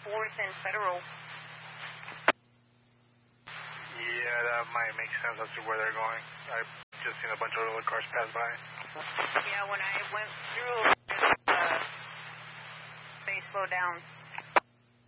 4th and Federal. Yeah, that might make sense as to where they're going. I've just seen a bunch of other cars pass by. Yeah, when I went through, they slowed down.